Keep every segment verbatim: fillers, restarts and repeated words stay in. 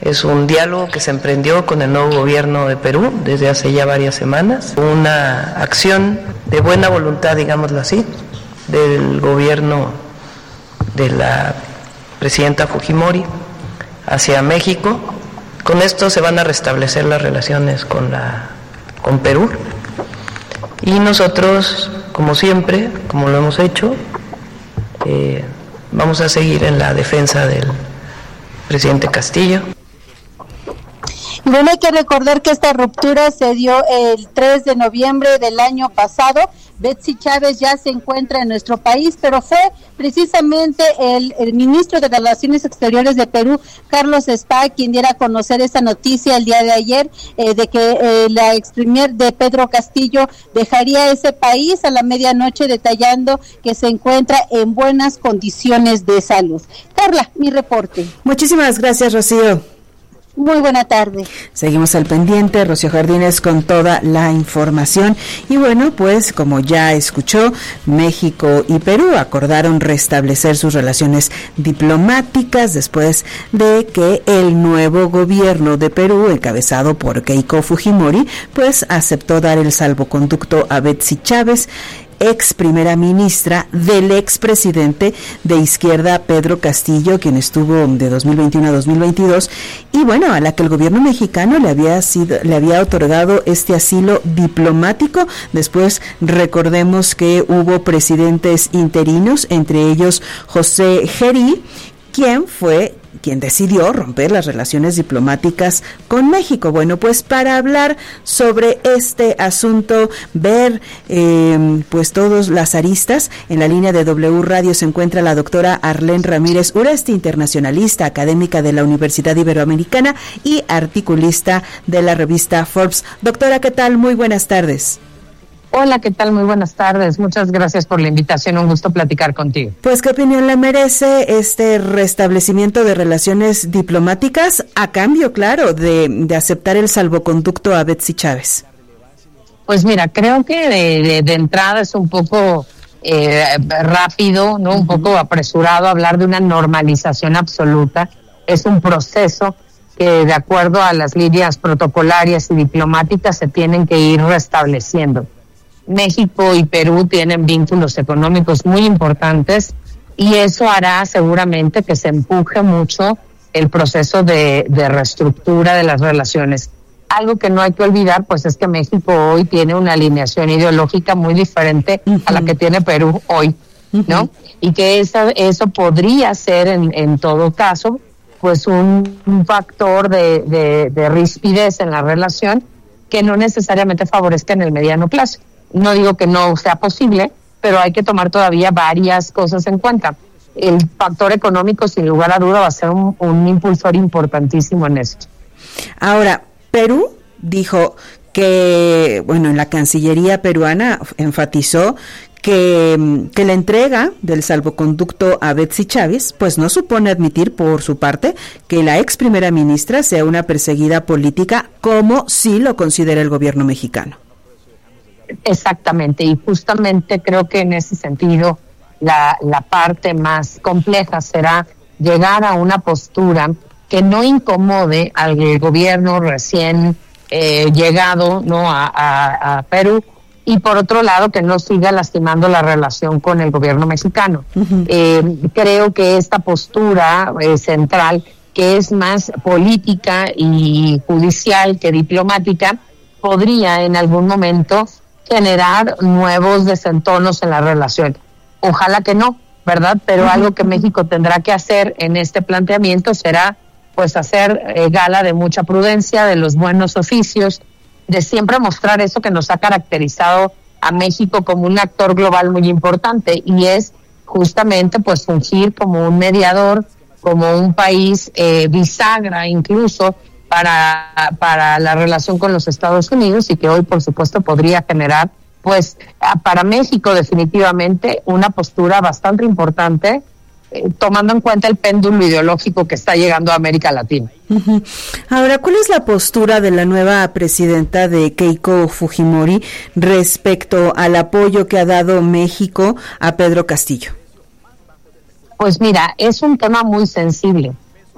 Es un diálogo que se emprendió con el nuevo gobierno de Perú desde hace ya varias semanas, una acción de buena voluntad, digámoslo así, del gobierno de la presidenta Fujimori hacia México. Con esto se van a restablecer las relaciones con, la, con Perú y nosotros, como siempre, como lo hemos hecho, eh, vamos a seguir en la defensa del presidente Castillo. Y bueno, hay que recordar que esta ruptura se dio el tres de noviembre del año pasado. Betsy Chávez ya se encuentra en nuestro país, pero fue precisamente el, el ministro de Relaciones Exteriores de Perú, Carlos Spa, quien diera a conocer esta noticia el día de ayer, eh, de que eh, la ex premier de Pedro Castillo dejaría ese país a la medianoche, detallando que se encuentra en buenas condiciones de salud. Carla, mi reporte. Muchísimas gracias, Rocío. Muy buena tarde. Seguimos al pendiente, Rocío Jardines con toda la información. Y bueno, pues como ya escuchó, México y Perú acordaron restablecer sus relaciones diplomáticas después de que el nuevo gobierno de Perú, encabezado por Keiko Fujimori, pues aceptó dar el salvoconducto a Betsy Chávez, ex primera ministra del expresidente de izquierda Pedro Castillo, quien estuvo de dos mil veintiuno a dos mil veintidós, y bueno, a la que el gobierno mexicano le había sido, le había otorgado este asilo diplomático. Después recordemos que hubo presidentes interinos, entre ellos José Gerí, quien fue quien decidió romper las relaciones diplomáticas con México. Bueno, pues para hablar sobre este asunto, ver eh, pues todas las aristas, en la línea de W Radio se encuentra la doctora Arlén Ramírez Uresti, internacionalista, académica de la Universidad Iberoamericana y articulista de la revista Forbes. Doctora, ¿qué tal? Muy buenas tardes. Hola, ¿qué tal? Muy buenas tardes. Muchas gracias por la invitación. Un gusto platicar contigo. Pues, ¿qué opinión le merece este restablecimiento de relaciones diplomáticas a cambio, claro, de, de aceptar el salvoconducto a Betsy Chávez? Pues mira, creo que de, de, de entrada es un poco eh, rápido, ¿no? Un uh-huh. poco apresurado hablar de una normalización absoluta. Es un proceso que, de acuerdo a las líneas protocolarias y diplomáticas, se tienen que ir restableciendo. México y Perú tienen vínculos económicos muy importantes y eso hará seguramente que se empuje mucho el proceso de, de reestructura de las relaciones. Algo que no hay que olvidar, pues, es que México hoy tiene una alineación ideológica muy diferente uh-huh. a la que tiene Perú hoy, ¿no? Uh-huh. Y que esa, eso podría ser, en, en todo caso, pues un, un factor de, de, de rispidez en la relación que no necesariamente favorezca en el mediano plazo. No digo que no sea posible, pero hay que tomar todavía varias cosas en cuenta. El factor económico, sin lugar a duda, va a ser un, un impulsor importantísimo en esto. Ahora, Perú dijo que, bueno, en la Cancillería peruana enfatizó que, que la entrega del salvoconducto a Betsy Chávez, pues no supone admitir, por su parte, que la ex primera ministra sea una perseguida política, como sí lo considera el gobierno mexicano. Exactamente, y justamente creo que en ese sentido la, la parte más compleja será llegar a una postura que no incomode al gobierno recién eh, llegado, ¿no? a, a, a Perú, y por otro lado que no siga lastimando la relación con el gobierno mexicano. Uh-huh. Eh, creo que esta postura eh, central, que es más política y judicial que diplomática, podría en algún momento generar nuevos desentonos en la relación. Ojalá que no, ¿verdad? Pero uh-huh. algo que México tendrá que hacer en este planteamiento será, pues, hacer eh, gala de mucha prudencia, de los buenos oficios, de siempre mostrar eso que nos ha caracterizado a México como un actor global muy importante, y es justamente, pues, fungir como un mediador, como un país eh, bisagra incluso para para la relación con los Estados Unidos, y que hoy, por supuesto, podría generar, pues, para México definitivamente una postura bastante importante, eh, tomando en cuenta el péndulo ideológico que está llegando a América Latina. Uh-huh. Ahora, ¿cuál es la postura de la nueva presidenta de Keiko Fujimori respecto al apoyo que ha dado México a Pedro Castillo? Pues mira, es un tema muy sensible,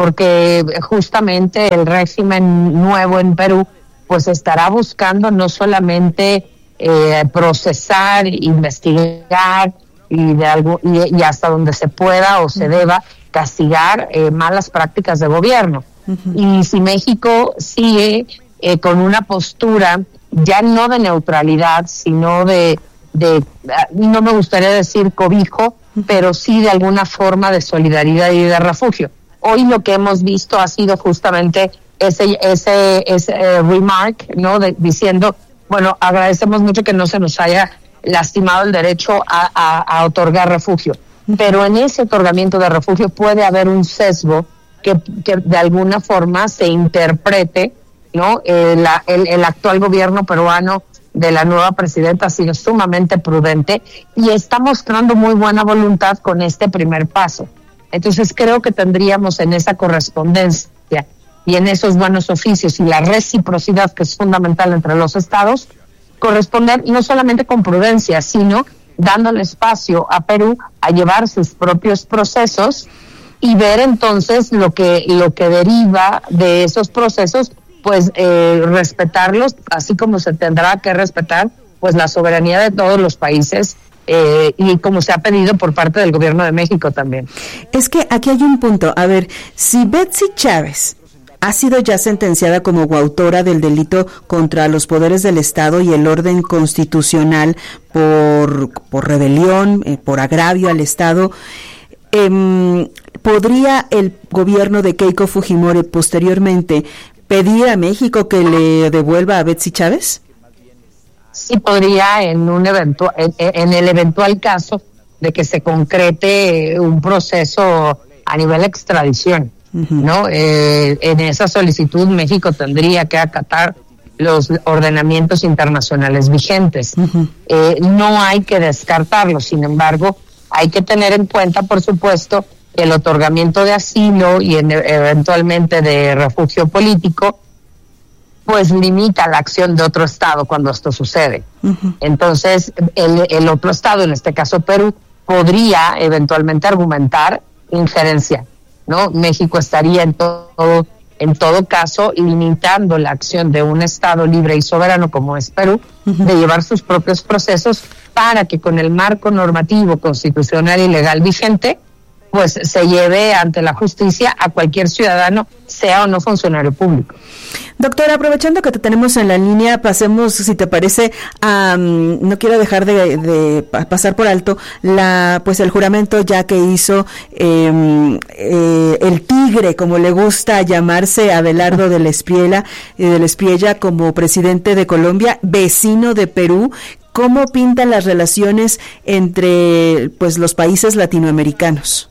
porque justamente el régimen nuevo en Perú pues estará buscando no solamente eh, procesar, investigar y, de algo, y, y hasta donde se pueda o se deba castigar eh, malas prácticas de gobierno. Uh-huh. Y si México sigue eh, con una postura ya no de neutralidad, sino de, de, no me gustaría decir cobijo, uh-huh. pero sí de alguna forma de solidaridad y de refugio. Hoy lo que hemos visto ha sido justamente ese ese ese uh, remark, ¿no? De, diciendo, bueno, agradecemos mucho que no se nos haya lastimado el derecho a, a, a otorgar refugio, uh-huh. pero en ese otorgamiento de refugio puede haber un sesgo que, que de alguna forma se interprete, ¿no? Eh, la, el, el actual gobierno peruano de la nueva presidenta ha sido sumamente prudente y está mostrando muy buena voluntad con este primer paso. Entonces creo que tendríamos en esa correspondencia y en esos buenos oficios y la reciprocidad que es fundamental entre los estados, corresponder no solamente con prudencia, sino dándole espacio a Perú a llevar sus propios procesos y ver entonces lo que lo que deriva de esos procesos, pues eh, respetarlos, así como se tendrá que respetar pues la soberanía de todos los países eh, y como se ha pedido por parte del gobierno de México también. Es que aquí hay un punto, a ver, si Betsy Chávez ha sido ya sentenciada como coautora del delito contra los poderes del Estado y el orden constitucional por, por rebelión, eh, por agravio al Estado, eh, ¿podría el gobierno de Keiko Fujimori posteriormente pedir a México que le devuelva a Betsy Chávez? Sí podría en un eventual, en, en el eventual caso de que se concrete un proceso a nivel de extradición, uh-huh. ¿no? Eh, en esa solicitud México tendría que acatar los ordenamientos internacionales vigentes. Uh-huh. Eh, no hay que descartarlo, sin embargo, hay que tener en cuenta, por supuesto, el otorgamiento de asilo y en, eventualmente de refugio político, pues limita la acción de otro estado cuando esto sucede. Uh-huh. Entonces, el, el otro estado, en este caso Perú, podría eventualmente argumentar injerencia, ¿no? México estaría en todo, en todo caso limitando la acción de un estado libre y soberano como es Perú, uh-huh. de llevar sus propios procesos para que con el marco normativo, constitucional y legal vigente, pues se lleve ante la justicia a cualquier ciudadano, sea o no funcionario público. Doctora, aprovechando que te tenemos en la línea, pasemos, si te parece, a, um, no quiero dejar de, de pasar por alto la, pues el juramento ya que hizo eh, eh, el tigre, como le gusta llamarse, Abelardo de la Espriella, eh, de la Espriella como presidente de Colombia, vecino de Perú. ¿Cómo pintan las relaciones entre, pues, los países latinoamericanos?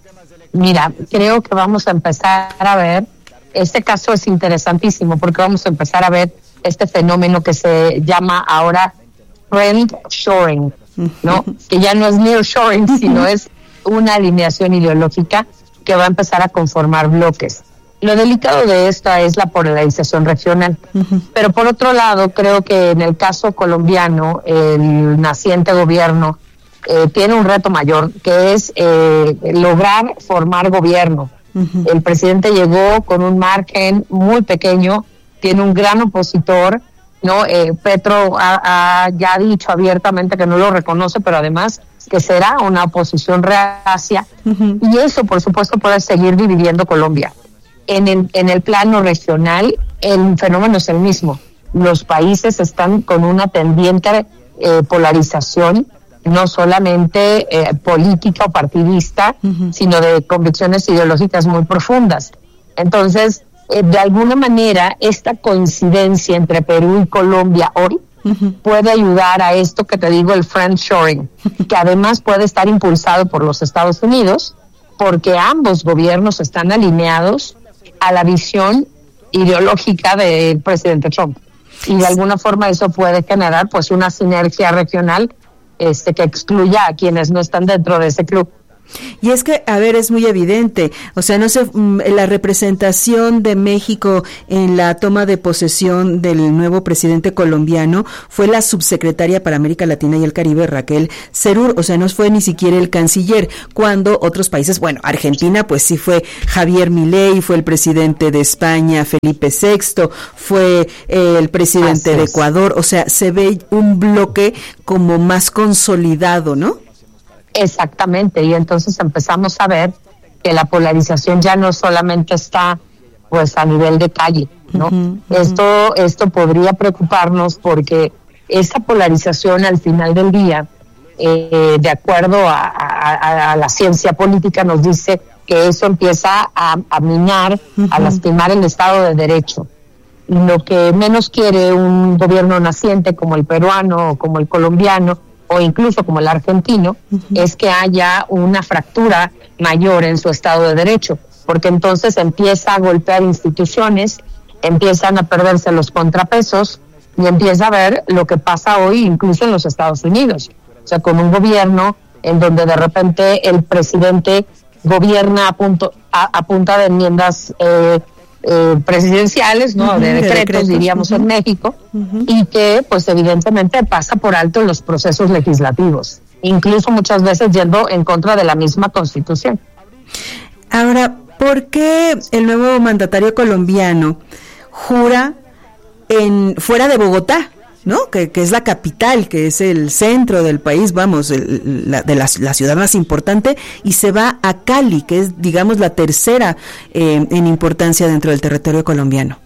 Mira, creo que vamos a empezar a ver, este caso es interesantísimo porque vamos a empezar a ver este fenómeno que se llama ahora friendshoring, ¿no? Que ya no es nearshoring, sino es una alineación ideológica que va a empezar a conformar bloques. Lo delicado de esto es la polarización regional. Uh-huh. Pero por otro lado, creo que en el caso colombiano, el naciente gobierno eh, tiene un reto mayor, que es eh, lograr formar gobierno. Uh-huh. El presidente llegó con un margen muy pequeño, tiene un gran opositor, ¿no? Eh, Petro ha, ha ya dicho abiertamente que no lo reconoce, pero además que será una oposición reacia. Uh-huh. Y eso, por supuesto, puede seguir dividiendo Colombia. En el, en el plano regional, el fenómeno es el mismo. Los países están con una tendiente eh, polarización, no solamente eh, política o partidista, uh-huh. sino de convicciones ideológicas muy profundas. Entonces, eh, de alguna manera, esta coincidencia entre Perú y Colombia hoy uh-huh. puede ayudar a esto que te digo, el friendshoring, que además puede estar impulsado por los Estados Unidos, porque ambos gobiernos están alineados a la visión ideológica del presidente Trump. Y de alguna forma eso puede generar pues una sinergia regional este que excluya a quienes no están dentro de ese club. Y es que, a ver, es muy evidente, o sea, no sé, la representación de México en la toma de posesión del nuevo presidente colombiano fue la subsecretaria para América Latina y el Caribe, Raquel Cerur, o sea, no fue ni siquiera el canciller, cuando otros países, bueno, Argentina, pues sí fue Javier Milei, fue el presidente de España, Felipe sexto, fue eh, el presidente de Ecuador, o sea, se ve un bloque como más consolidado, ¿no? Exactamente, y entonces empezamos a ver que la polarización ya no solamente está pues a nivel de calle, ¿no? Uh-huh, uh-huh. Esto, esto podría preocuparnos porque esa polarización al final del día, eh, de acuerdo a, a, a la ciencia política, nos dice que eso empieza a, a minar, uh-huh. a lastimar el Estado de Derecho. Y lo que menos quiere un gobierno naciente como el peruano o como el colombiano, o incluso como el argentino, uh-huh. es que haya una fractura mayor en su Estado de Derecho, porque entonces empieza a golpear instituciones, empiezan a perderse los contrapesos y empieza a ver lo que pasa hoy incluso en los Estados Unidos. O sea, con un gobierno en donde de repente el presidente gobierna a, punto, a, a punta de enmiendas eh, Eh, presidenciales, ¿no? Uh-huh, de, decretos, de decretos, diríamos, uh-huh. en México, uh-huh. y que, pues, evidentemente pasa por alto los procesos legislativos, incluso muchas veces yendo en contra de la misma Constitución. Ahora, ¿por qué el nuevo mandatario colombiano jura en fuera de Bogotá, ¿no? Que, que es la capital, que es el centro del país, vamos, el, la, de la, la ciudad más importante, y se va a Cali, que es, digamos, la tercera eh, en importancia dentro del territorio colombiano?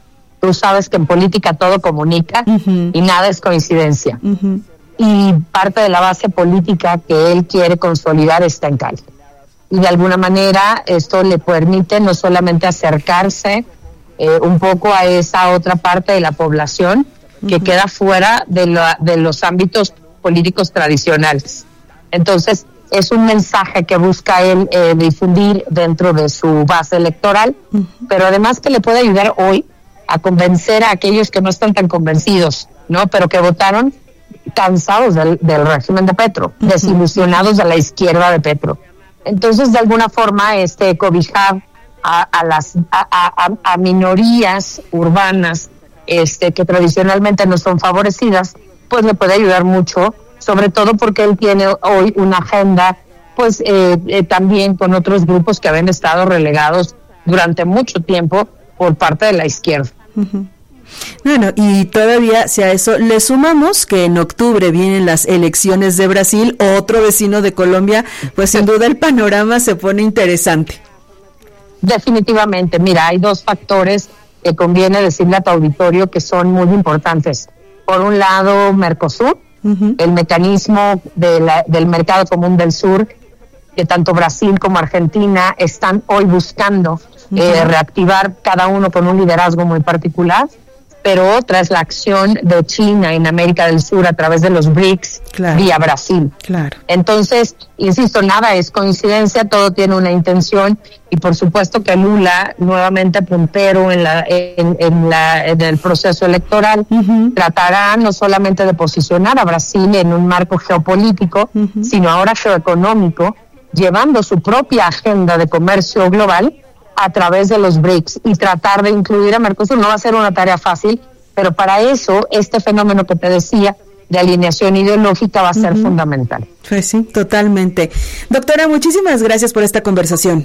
Tú sabes que en política todo comunica, uh-huh. y nada es coincidencia. Uh-huh. Y parte de la base política que él quiere consolidar está en Cali. Y de alguna manera esto le permite no solamente acercarse eh, un poco a esa otra parte de la población, que uh-huh. queda fuera de, la, de los ámbitos políticos tradicionales. Entonces, es un mensaje que busca él eh, difundir dentro de su base electoral, uh-huh. pero además que le puede ayudar hoy a convencer a aquellos que no están tan convencidos, ¿no? Pero que votaron cansados del, del régimen de Petro, uh-huh. desilusionados de la izquierda de Petro. Entonces, de alguna forma, este cobijar a, a las a, a, a minorías urbanas Este, que tradicionalmente no son favorecidas, pues le puede ayudar mucho, sobre todo porque él tiene hoy una agenda, pues eh, eh, también con otros grupos que habían estado relegados durante mucho tiempo por parte de la izquierda. Uh-huh. Bueno, y todavía si a eso le sumamos que en octubre vienen las elecciones de Brasil, otro vecino de Colombia, pues sin duda el panorama se pone interesante. Definitivamente, mira, hay dos factores que conviene decirle a tu auditorio que son muy importantes. Por un lado, Mercosur, uh-huh. el mecanismo de la, del mercado común del sur, que tanto Brasil como Argentina están hoy buscando uh-huh. eh, reactivar, cada uno con un liderazgo muy particular, pero otra es la acción de China en América del Sur a través de los B R I C S, claro. vía Brasil. Claro. Entonces, insisto, nada es coincidencia, todo tiene una intención, y por supuesto que Lula, nuevamente puntero en la en, en la en el proceso electoral, uh-huh. tratará no solamente de posicionar a Brasil en un marco geopolítico, uh-huh. sino ahora geoeconómico, llevando su propia agenda de comercio global a través de los B R I C S, y tratar de incluir a Mercosur. No va a ser una tarea fácil, pero para eso este fenómeno que te decía de alineación ideológica va a ser uh-huh. fundamental. Pues sí, totalmente. Doctora, muchísimas gracias por esta conversación.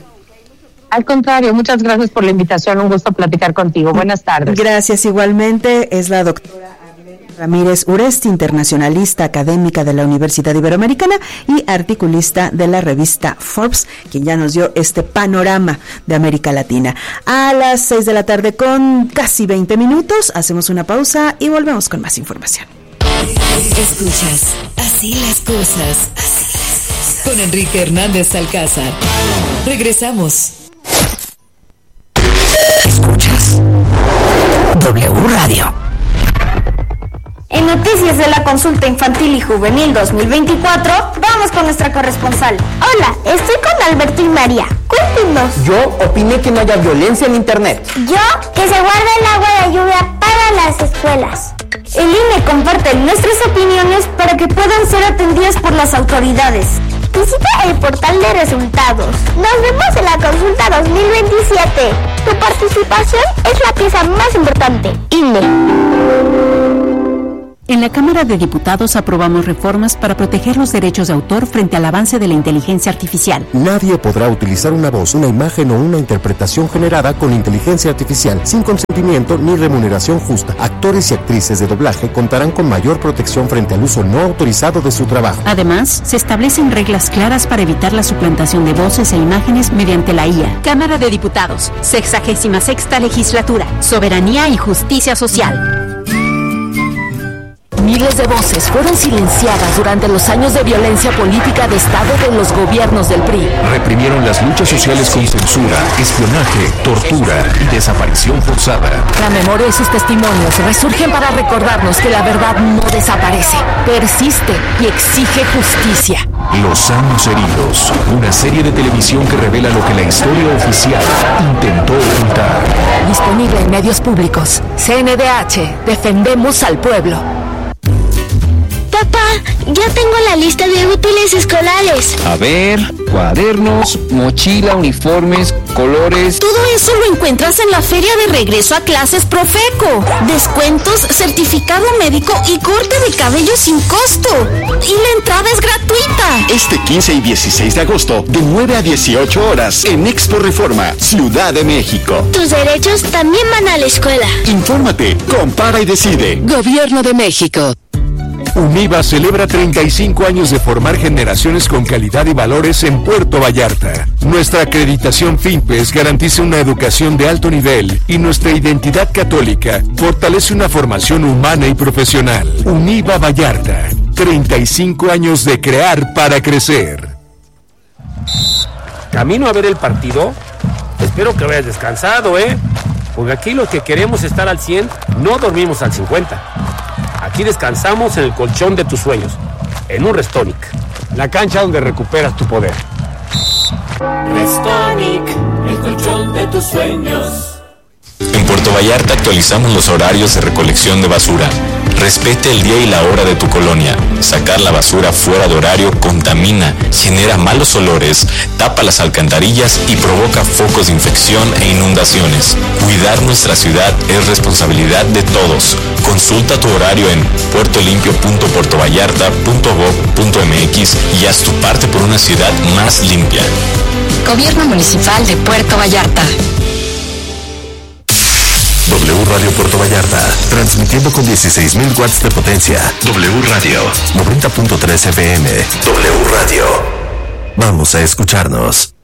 Al contrario, muchas gracias por la invitación, un gusto platicar contigo. Buenas tardes. Gracias, igualmente. Es la doctora Ramírez Uresti, internacionalista académica de la Universidad Iberoamericana y articulista de la revista Forbes, quien ya nos dio este panorama de América Latina. A las seis de la tarde con casi veinte minutos, hacemos una pausa y volvemos con más información. Escuchas Así las cosas, así las cosas, con Enrique Hernández Alcázar. Regresamos. Escuchas W Radio. En noticias de la consulta infantil y juvenil dos mil veinticuatro, vamos con nuestra corresponsal. Hola, estoy con Alberto y María. Cuéntenos. Yo opiné que no haya violencia en internet. Yo, que se guarde el agua de lluvia para las escuelas. El I N E comparte nuestras opiniones para que puedan ser atendidas por las autoridades. Visita el portal de resultados. Nos vemos en la consulta dos mil veintisiete. Tu participación es la pieza más importante. I N E. En la Cámara de Diputados aprobamos reformas para proteger los derechos de autor frente al avance de la inteligencia artificial. Nadie podrá utilizar una voz, una imagen o una interpretación generada con inteligencia artificial sin consentimiento ni remuneración justa. Actores y actrices de doblaje contarán con mayor protección frente al uso no autorizado de su trabajo. Además, se establecen reglas claras para evitar la suplantación de voces e imágenes mediante la I A. Cámara de Diputados, sexagésima sexta legislatura, soberanía y justicia social. Miles de voces fueron silenciadas durante los años de violencia política de Estado de los gobiernos del P R I. Reprimieron las luchas sociales con censura, espionaje, tortura y desaparición forzada. La memoria y sus testimonios resurgen para recordarnos que la verdad no desaparece, persiste y exige justicia. Los años heridos, una serie de televisión que revela lo que la historia oficial intentó ocultar. Disponible en medios públicos. C N D H, defendemos al pueblo. Papá, ya tengo la lista de útiles escolares. A ver, cuadernos, mochila, uniformes, colores. Todo eso lo encuentras en la feria de regreso a clases Profeco. Descuentos, certificado médico y corte de cabello sin costo. Y la entrada es gratuita. Este quince y dieciséis de agosto, de nueve a dieciocho horas, en Expo Reforma, Ciudad de México. Tus derechos también van a la escuela. Infórmate, compara y decide. Gobierno de México. UNIVA celebra treinta y cinco años de formar generaciones con calidad y valores en Puerto Vallarta. Nuestra acreditación FINPES garantiza una educación de alto nivel y nuestra identidad católica fortalece una formación humana y profesional. UNIVA Vallarta, treinta y cinco años de crear para crecer. ¿Camino a ver el partido? Espero que vayas descansado, ¿eh? Porque aquí los que queremos estar al cien no dormimos al cincuenta. Aquí descansamos en el colchón de tus sueños, en un Restonic, la cancha donde recuperas tu poder. Restonic, el colchón de tus sueños. En Puerto Vallarta actualizamos los horarios de recolección de basura. Respete el día y la hora de tu colonia. Sacar la basura fuera de horario contamina, genera malos olores, tapa las alcantarillas y provoca focos de infección e inundaciones. Cuidar nuestra ciudad es responsabilidad de todos. Consulta tu horario en puertolimpio punto puerto vallarta punto gob punto m x y haz tu parte por una ciudad más limpia. Gobierno Municipal de Puerto Vallarta. W Radio Puerto Vallarta, transmitiendo con dieciséis mil watts de potencia. W Radio, noventa punto tres F M. W Radio. Vamos a escucharnos.